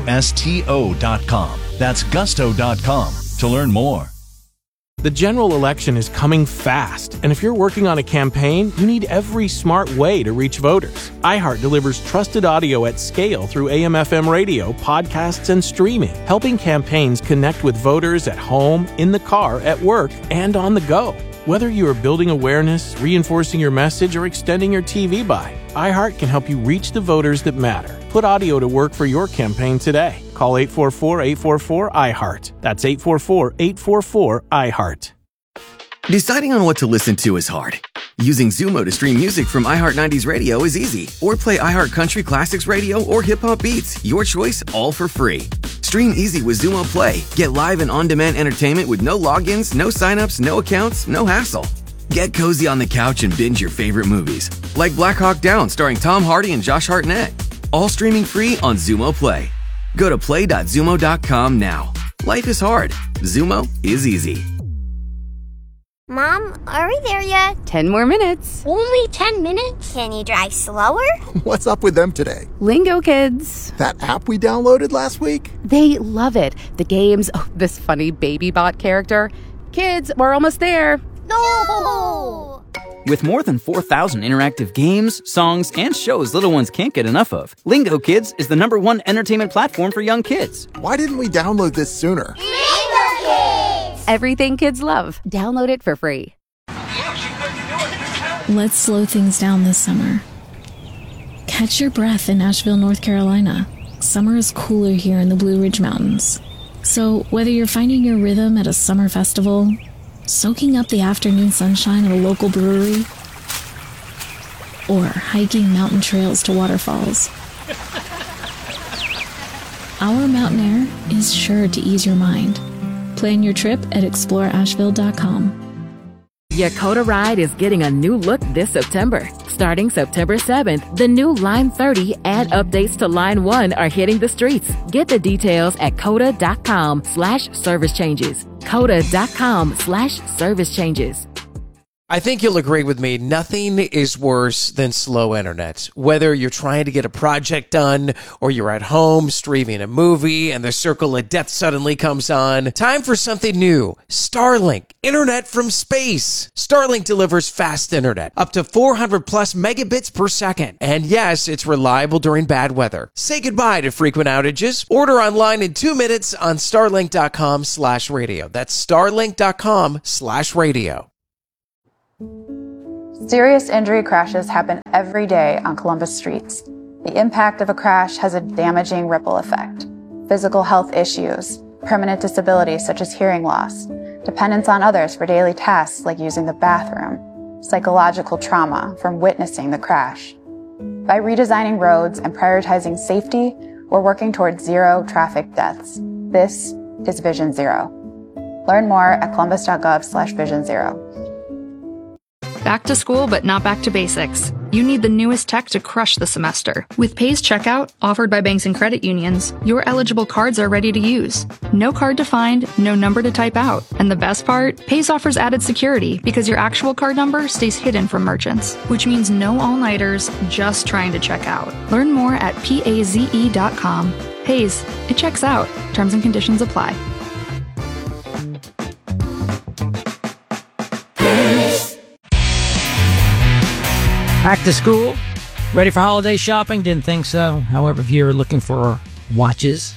gusto dot com. That's gusto dot com to learn more. The general election is coming fast, and if you're working on a campaign, you need every smart way to reach voters. iHeart delivers trusted audio at scale through A M F M radio, podcasts, and streaming, helping campaigns connect with voters at home, in the car, at work, and on the go. Whether you are building awareness, reinforcing your message, or extending your T V buy, iHeart can help you reach the voters that matter. Put audio to work for your campaign today. Call eight four four, eight four four, iHeart. That's eight four four, eight four four, iHeart. Deciding on what to listen to is hard. Using Zumo to stream music from iHeart nineties Radio is easy. Or play iHeart Country Classics Radio or Hip Hop Beats. Your choice, all for free. Stream easy with Zumo Play. Get live and on-demand entertainment with no logins, no signups, no accounts, no hassle. Get cozy on the couch and binge your favorite movies. Like Black Hawk Down starring Tom Hardy and Josh Hartnett. All streaming free on Zumo Play. Go to play dot zumo dot com now. Life is hard. Zumo is easy. Mom, are we there yet? Ten more minutes. Only ten minutes? Can you drive slower? What's up with them today? Lingo Kids. That app we downloaded last week? They love it. The games, oh, this funny baby bot character. Kids, we're almost there. No! With more than four thousand interactive games, songs, and shows little ones can't get enough of, Lingo Kids is the number one entertainment platform for young kids. Why didn't we download this sooner? Lingo Kids! Everything kids love. Download it for free. Let's slow things down this summer. Catch your breath in Asheville, North Carolina. Summer is cooler here in the Blue Ridge Mountains. So whether you're finding your rhythm at a summer festival, soaking up the afternoon sunshine at a local brewery, or hiking mountain trails to waterfalls, our mountain air is sure to ease your mind. Plan your trip at explore asheville dot com. Yakota Ride is getting a new look this September. Starting September seventh, the new Line thirty and updates to Line one are hitting the streets. Get the details at coda dot com slash service changes. coda dot com slash service changes. I think you'll agree with me. Nothing is worse than slow internet. Whether you're trying to get a project done or you're at home streaming a movie and the circle of death suddenly comes on, time for something new. Starlink, internet from space. Starlink delivers fast internet, up to four hundred plus megabits per second. And yes, it's reliable during bad weather. Say goodbye to frequent outages. Order online in two minutes on starlink.com slash radio. That's starlink.com slash radio. Serious injury crashes happen every day on Columbus streets. The impact of a crash has a damaging ripple effect. Physical health issues, permanent disability such as hearing loss, dependence on others for daily tasks like using the bathroom, psychological trauma from witnessing the crash. By redesigning roads and prioritizing safety, we're working towards zero traffic deaths. This is Vision Zero. Learn more at columbus.gov slash vision zero. Back to school, but not back to basics. You need the newest tech to crush the semester. With Pays Checkout, offered by banks and credit unions, your eligible cards are ready to use. No card to find, no number to type out. And the best part? Pays offers added security because your actual card number stays hidden from merchants, which means no all-nighters just trying to check out. Learn more at paze dot com. Pays, it checks out. Terms and conditions apply. Back to school. Ready for holiday shopping? Didn't think so. However, if you're looking for watches,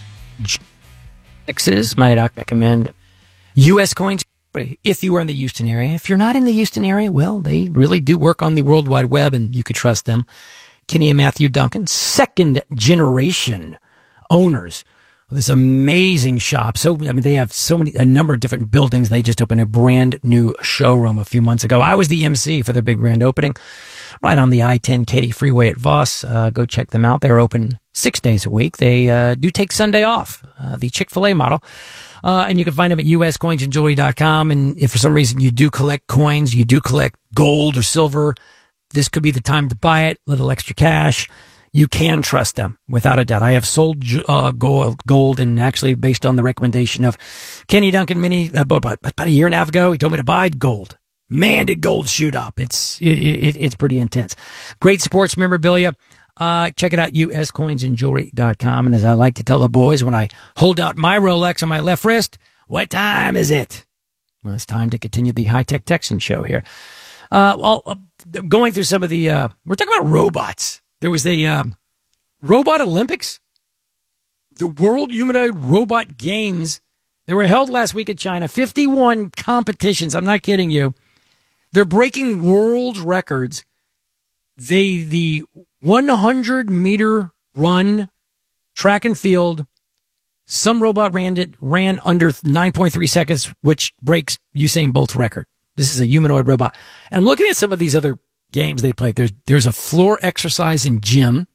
X's, might I recommend U S Coins if you are in the Houston area. If you're not in the Houston area, well, they really do work on the World Wide Web, and you could trust them. Kenny and Matthew Duncan, second generation owners of this amazing shop. So, I mean, they have so many, a number of different buildings. They just opened a brand new showroom a few months ago. I was the M C for their big grand opening. Right on the I ten Katy Freeway at Voss. Uh, go check them out. They're open six days a week. They uh, do take Sunday off, uh, the Chick-fil-A model. Uh, and you can find them at u s coins and jewelry dot com. And if for some reason you do collect coins, you do collect gold or silver, this could be the time to buy it. A little extra cash. You can trust them, without a doubt. I have sold uh, gold, gold, and actually based on the recommendation of Kenny Duncan Mini, uh, about, about a year and a half ago, he told me to buy gold. Man, did gold shoot up. It's it, it, it's pretty intense. Great sports memorabilia. Uh, check it out, u s coins and jewelry dot com. And as I like to tell the boys when I hold out my Rolex on my left wrist, what time is it? Well, it's time to continue the High Tech Texan show here. Uh, well, uh, going through some of the, uh, we're talking about robots. There was a um, Robot Olympics, the World Humanoid Robot Games. They were held last week in China. fifty-one competitions. I'm not kidding you. They're breaking world records. They, the one hundred meter run, track and field, some robot ran it, ran under nine point three seconds, which breaks Usain Bolt's record. This is a humanoid robot. And looking at some of these other games they played, there's, there's a floor exercise in gym,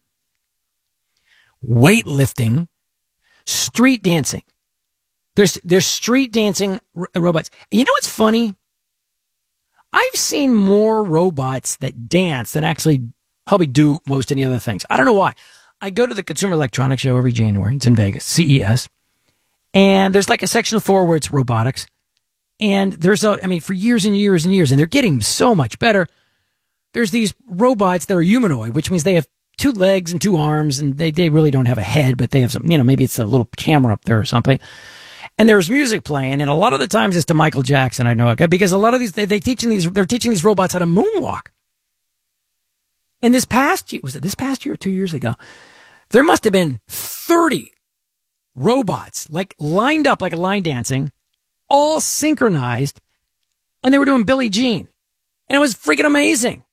weightlifting, street dancing. There's, there's street dancing r- robots. You know what's funny? I've seen more robots that dance than actually probably do most any other things. I don't know why. I go to the Consumer Electronics Show every January. It's in Vegas, C E S. And there's like a section four where it's robotics. And there's a, I mean, for years and years and years, and they're getting so much better. There's these robots that are humanoid, which means they have two legs and two arms, and they, they really don't have a head, but they have some, you know, maybe it's a little camera up there or something. And there's music playing, and a lot of the times it's to Michael Jackson, I know, okay, because a lot of these, they, they teaching these, they're teaching these robots how to moonwalk. And this past year, was it this past year or two years ago? There must have been thirty robots, like lined up like a line dancing, all synchronized, and they were doing Billie Jean. And it was freaking amazing.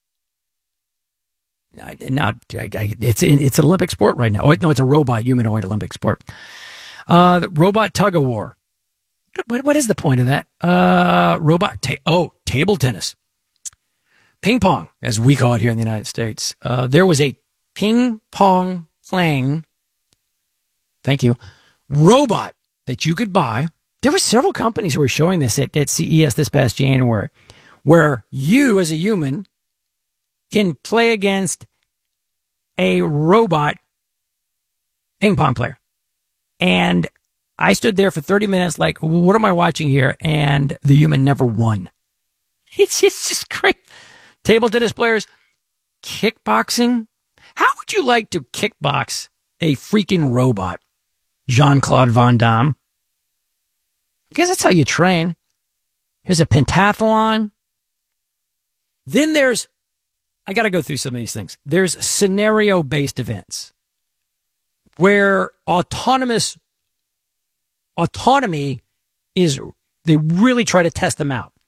Now, it's, it's an Olympic sport right now. Oh, no, it's a robot humanoid Olympic sport. Uh, the robot tug of war. What, what is the point of that? Uh, robot, ta- oh, table tennis. Ping pong, as we call it here in the United States. Uh, there was a ping pong playing, thank you, robot that you could buy. There were several companies who were showing this at, at C E S this past January, where you as a human can play against a robot ping pong player. And I stood there for thirty minutes like, what am I watching here? And the human never won. It's, it's just great. Table tennis players, kickboxing. How would you like to kickbox a freaking robot? Jean-Claude Van Damme. I guess that's how you train. Here's a pentathlon. Then there's, I got to go through some of these things. There's scenario-based events where autonomous, autonomy is, they really try to test them out.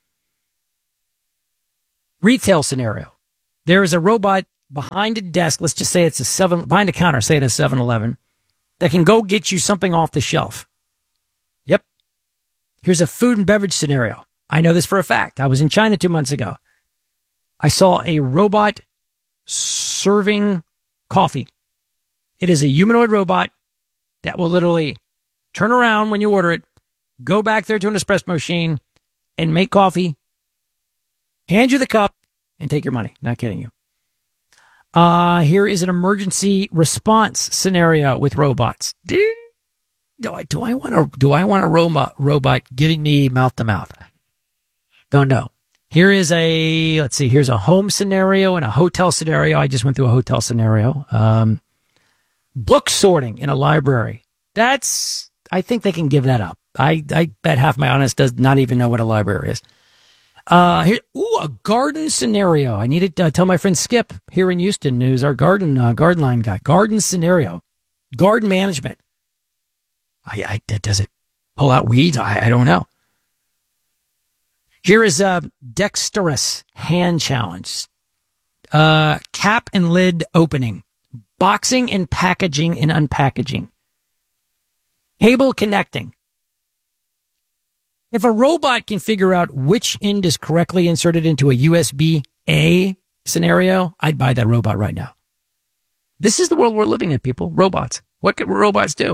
Retail scenario. There is a robot behind a desk, let's just say it's a seven, behind a counter, say it is seven eleven, that can go get you something off the shelf. Yep. Here's a food and beverage scenario. I know this for a fact. I was in China two months ago. I saw a robot serving coffee. It is a humanoid robot that will literally turn around when you order it, go back there to an espresso machine and make coffee, hand you the cup, and take your money. Not kidding you. Uh, here is an emergency response scenario with robots. Do, do I do I want a do I want a robot robot giving me mouth to mouth? Don't know. Here is a let's see. Here's a home scenario and a hotel scenario. I just went through a hotel scenario. Um, book sorting in a library. That's I think they can give that up. I I bet half my audience does not even know what a library is. Uh, here, ooh, a garden scenario. I need to uh, tell my friend Skip here in Houston, who's our garden, uh, garden line guy. Garden scenario. Garden management. I, I, does it pull out weeds? I, I don't know. Here is a dexterous hand challenge. Uh, cap and lid opening. Boxing and packaging and unpackaging. Cable connecting. If a robot can figure out which end is correctly inserted into a U S B A scenario, I'd buy that robot right now. This is the world we're living in, people. Robots. What can robots do?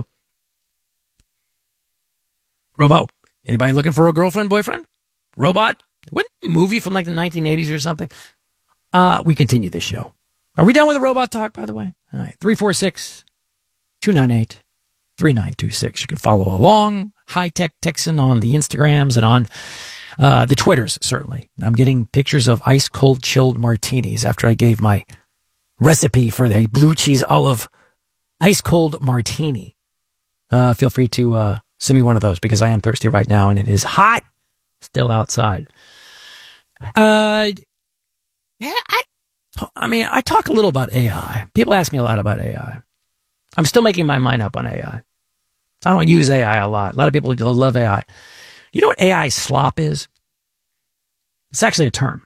Robo. Anybody looking for a girlfriend, boyfriend? Robot? What movie from like the nineteen eighties or something? Uh, we continue this show. Are we done with the robot talk, by the way? All right. three four six, two nine eight, three nine two six. You can follow along. High Tech Texan on the Instagrams and on uh, the Twitters, certainly. I'm getting pictures of ice cold chilled martinis after I gave my recipe for the blue cheese olive ice cold martini. Uh, feel free to uh, send me one of those because I am thirsty right now and it is hot still outside. Uh, yeah, I, I mean, I talk a little about A I. People ask me a lot about A I. I'm still making my mind up on A I. I don't use A I a lot. A lot of people love A I. You know what A I slop is? It's actually a term.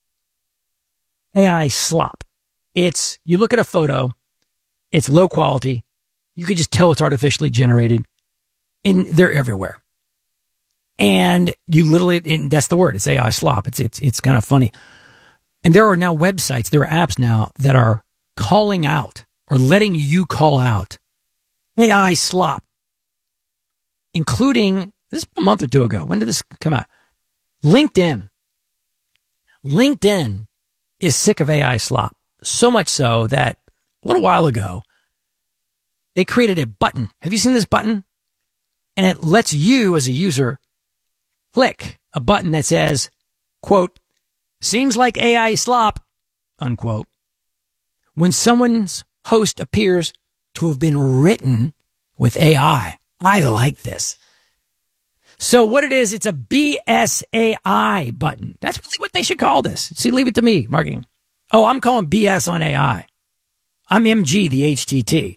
A I slop. It's, you look at a photo, it's low quality. You can just tell it's artificially generated. And they're everywhere. And you literally, and that's the word. It's A I slop. It's, it's, it's kind of funny. And there are now websites, there are apps now that are calling out or letting you call out A I slop. Including, this is a month or two ago. When did this come out? LinkedIn. LinkedIn is sick of A I slop. So much so that a little while ago, they created a button. Have you seen this button? And it lets you as a user click a button that says, quote, seems like A I slop, unquote. When someone's post appears to have been written with A I. I like this. So what it is, it's a B S A I button. That's really what they should call this. See, leave it to me, marketing. Oh, I'm calling B S on A I. I'm M G, the H T T.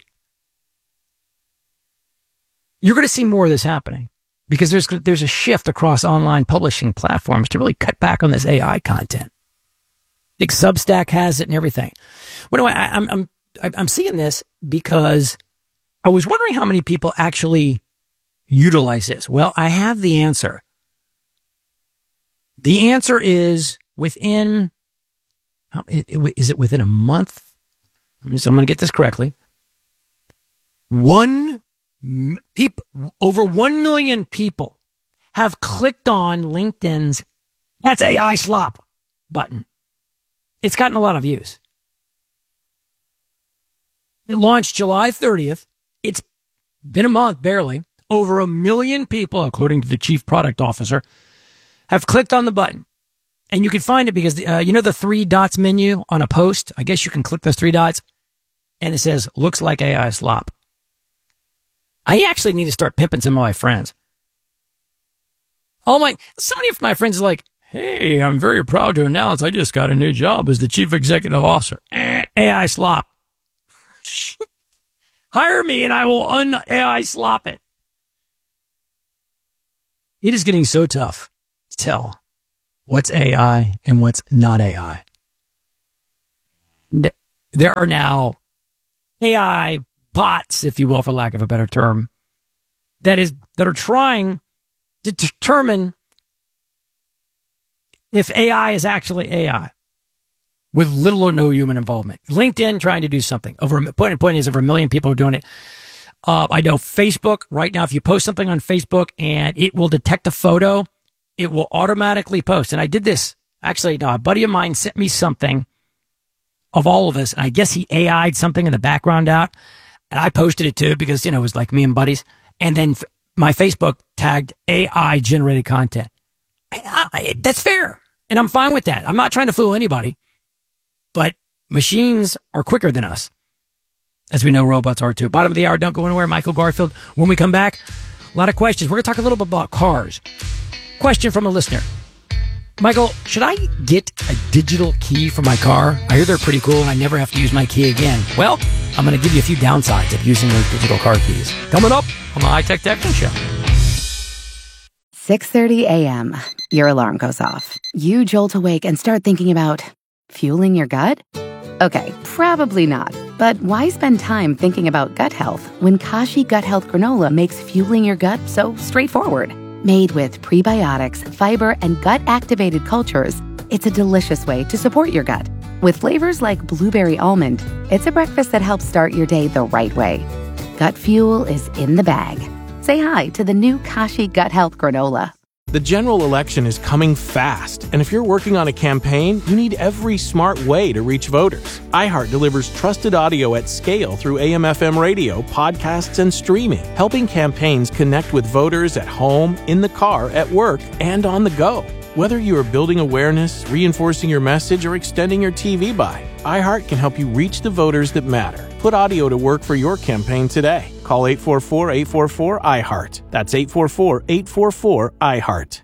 You're going to see more of this happening because there's there's a shift across online publishing platforms to really cut back on this A I content. I think Substack has it and everything. Well, anyway, I, I'm I'm I'm seeing this because I was wondering how many people actually utilize this. Well, I have the answer. The answer is within, is it within a month? So I'm going to get this correctly. One people, over one million people have clicked on LinkedIn's "That's A I slop" button. It's gotten a lot of views. It launched July thirtieth. It's been a month, barely. Over a million people, according to the chief product officer, have clicked on the button. And you can find it because, uh, you know, the three dots menu on a post, I guess you can click those three dots and it says, looks like A I slop. I actually need to start pimping some of my friends. All my, so many of my friends are like, hey, I'm very proud to announce I just got a new job as the chief executive officer. Eh, A I slop. Hire me and I will un-A I slop it. It is getting so tough to tell what's A I and what's not A I. There are now A I bots, if you will, for lack of a better term, that is that are trying to determine if A I is actually A I with little or no human involvement. LinkedIn trying to do something. Over point point is over a million people are doing it. Uh, I know Facebook right now, if you post something on Facebook and it will detect a photo, it will automatically post. And I did this. Actually, no, a buddy of mine sent me something of all of us. And I guess he A I'd something in the background out. And I posted it too because, you know, it was like me and buddies. And then f- my Facebook tagged A I generated content. I, I, that's fair. And I'm fine with that. I'm not trying to fool anybody. But machines are quicker than us. As we know, robots are too. Bottom of the hour, don't go anywhere. Michael Garfield. When we come back, a lot of questions. We're going to talk a little bit about cars. Question from a listener. Michael, should I get a digital key for my car? I hear they're pretty cool and I never have to use my key again. Well, I'm going to give you a few downsides of using those digital car keys. Coming up on the High Tech Texan Show. six thirty a.m. Your alarm goes off. You jolt awake and start thinking about fueling your gut? Okay, probably not. But why spend time thinking about gut health when Kashi Gut Health Granola makes fueling your gut so straightforward? Made with prebiotics, fiber, and gut-activated cultures, it's a delicious way to support your gut. With flavors like blueberry almond, it's a breakfast that helps start your day the right way. Gut fuel is in the bag. Say hi to the new Kashi Gut Health Granola. The general election is coming fast, and if you're working on a campaign, you need every smart way to reach voters. iHeart delivers trusted audio at scale through A M F M radio, podcasts, and streaming, helping campaigns connect with voters at home, in the car, at work, and on the go. Whether you are building awareness, reinforcing your message, or extending your T V buy, iHeart can help you reach the voters that matter. Put audio to work for your campaign today. Call eight four four, eight four four, I heart. That's eight four four, eight four four, I heart.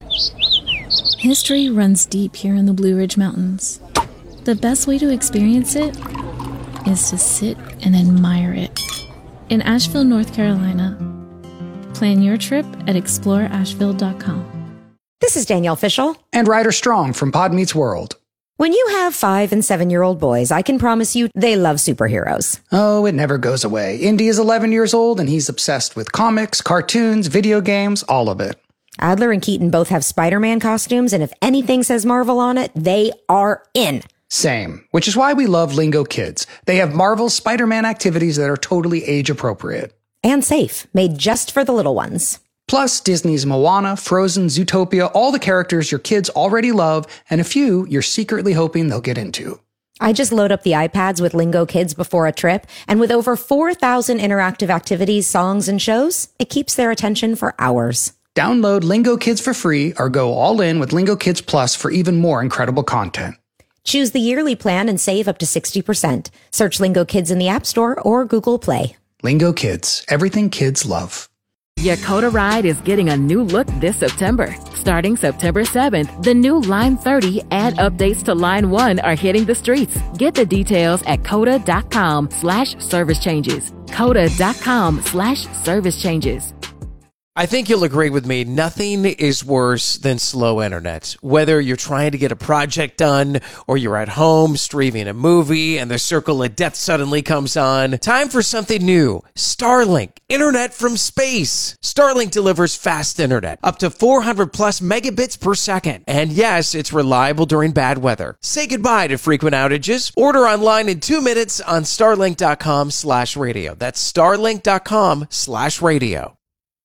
History runs deep here in the Blue Ridge Mountains. The best way to experience it is to sit and admire it. In Asheville, North Carolina. Plan your trip at explore asheville dot com. This is Danielle Fishel. And Ryder Strong from Pod Meets World. When you have five and seven-year-old boys, I can promise you they love superheroes. Oh, it never goes away. Indy is eleven years old, and he's obsessed with comics, cartoons, video games, all of it. Adler and Keaton both have Spider-Man costumes, and if anything says Marvel on it, they are in. Same, which is why we love Lingo Kids. They have Marvel's Spider-Man activities that are totally age-appropriate. And safe, made just for the little ones. Plus, Disney's Moana, Frozen, Zootopia, all the characters your kids already love, and a few you're secretly hoping they'll get into. I just load up the iPads with Lingo Kids before a trip, and with over four thousand interactive activities, songs, and shows, it keeps their attention for hours. Download Lingo Kids for free or go all in with Lingo Kids Plus for even more incredible content. Choose the yearly plan and save up to sixty percent. Search Lingo Kids in the App Store or Google Play. Lingo Kids, everything kids love. Yakota Ride is getting a new look this September. Starting September seventh, the new Line thirty and updates to Line one are hitting the streets. Get the details at coda.com slash service changes. coda.com slash service changes. I think you'll agree with me, nothing is worse than slow internet. Whether you're trying to get a project done or you're at home streaming a movie and the circle of death suddenly comes on, time for something new. Starlink, internet from space. Starlink delivers fast internet, up to four hundred plus megabits per second. And yes, it's reliable during bad weather. Say goodbye to frequent outages. Order online in two minutes on starlink.com slash radio. That's starlink.com slash radio.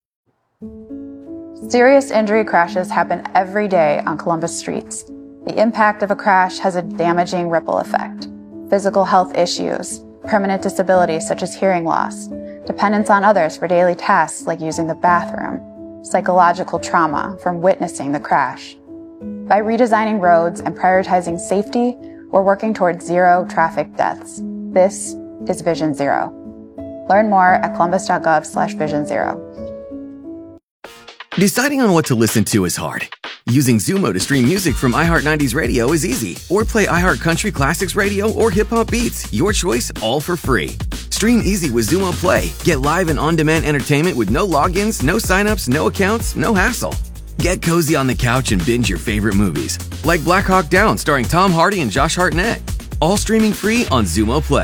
Serious injury crashes happen every day on Columbus streets. The impact of a crash has a damaging ripple effect. Physical health issues, permanent disabilities such as hearing loss, dependence on others for daily tasks like using the bathroom, psychological trauma from witnessing the crash. By redesigning roads and prioritizing safety, we're working towards zero traffic deaths. This is Vision Zero. Learn more at columbus.gov slash vision zero. Deciding on what to listen to is hard. Using Zumo to stream music from iHeart nineties Radio is easy. Or play iHeart Country Classics Radio or Hip Hop Beats. Your choice, all for free. Stream easy with Zumo Play. Get live and on-demand entertainment with no logins, no signups, no accounts, no hassle. Get cozy on the couch and binge your favorite movies, like Black Hawk Down starring Tom Hardy and Josh Hartnett. All streaming free on Zumo Play.